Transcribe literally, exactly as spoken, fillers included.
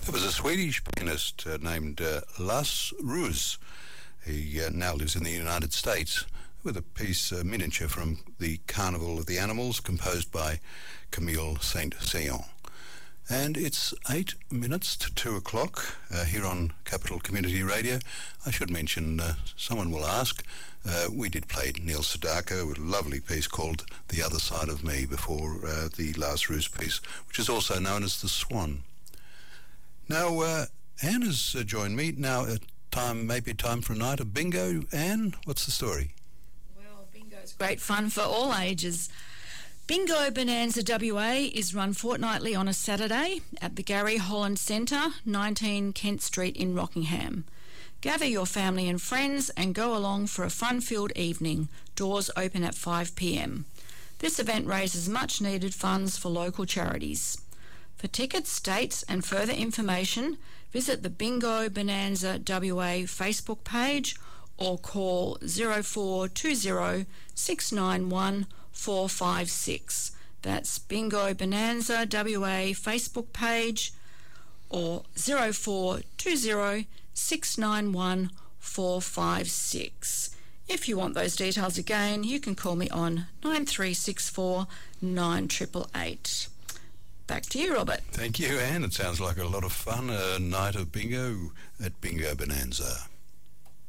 It was a Swedish pianist uh, named uh, Lars Roos. He uh, now lives in the United States with a piece, uh, miniature from the Carnival of the Animals, composed by Camille Saint-Saëns. And it's eight minutes to two o'clock uh, here on Capital Community Radio. I should mention, uh, someone will ask, uh, we did play Neil Sedaka with a lovely piece called The Other Side of Me before uh, the Lars Roos piece, which is also known as The Swan. Now, uh, Anne has uh, joined me. Now, uh, time maybe time for a night of bingo. Anne, what's the story? Well, bingo's great fun for all ages. Bingo Bonanza W A is run fortnightly on a Saturday at the Gary Holland Centre, nineteen Kent Street in Rockingham. Gather your family and friends and go along for a fun-filled evening. Doors open at five p m. This event raises much-needed funds for local charities. For tickets, dates and further information, visit the Bingo Bonanza W A Facebook page or call zero four two zero six nine one four five six. That's Bingo Bonanza W A Facebook page or zero four two zero six nine one four five six. If you want those details again, you can call me on nine three six four nine eight eight eight. Back to you, Robert. Thank you, Anne. It sounds like a lot of fun, a night of bingo at Bingo Bonanza.